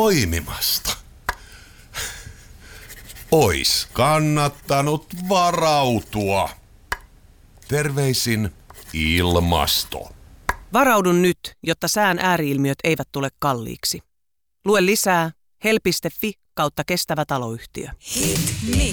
toimimasta. Ois kannattanut varautua. Terveisin ilmasto. Varaudun nyt, jotta sään ääriilmiöt eivät tule kalliiksi. Lue lisää help.fi/kestävä taloyhtiö. Hit Mix.